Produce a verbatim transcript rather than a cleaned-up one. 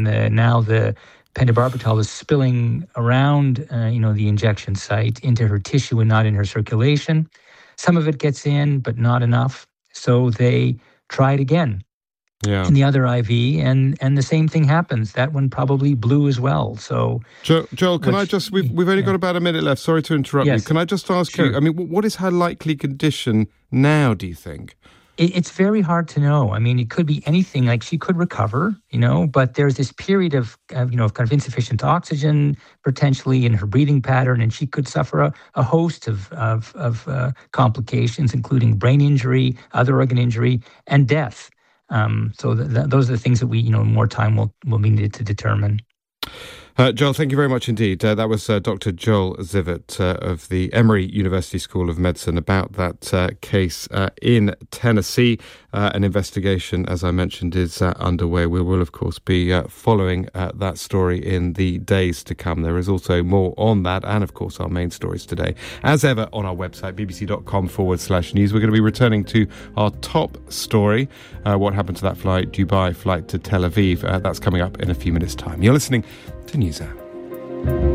and the, now the pentobarbital is spilling around, uh, you know, the injection site into her tissue and not in her circulation. Some of it gets in, but not enough. So they try it again yeah. in the other I V, and, and the same thing happens. That one probably blew as well. So, jo- Joel, can which, I just, we've, we've only yeah. got about a minute left. Sorry to interrupt yes. you. Can I just ask sure. you, I mean, what is her likely condition now, do you think? It's very hard to know. I mean, it could be anything. Like she could recover, you know, but there's this period of, of you know, of kind of insufficient oxygen potentially in her breathing pattern, and she could suffer a, a host of of, of uh, complications, including brain injury, other organ injury, and death. Um, so th- th- those are the things that we, you know, more time will will be needed to determine. Uh, Joel, thank you very much indeed. Uh, that was uh, Doctor Joel Zivot uh, of the Emory University School of Medicine about that uh, case uh, in Tennessee. Uh, an investigation, as I mentioned, is uh, underway. We will, of course, be uh, following uh, that story in the days to come. There is also more on that and, of course, our main stories today, as ever, on our website, bbc.com forward slash news. We're going to be returning to our top story, uh, what happened to that flight, Dubai flight to Tel Aviv. Uh, that's coming up in a few minutes' time. You're listening to NewsHour.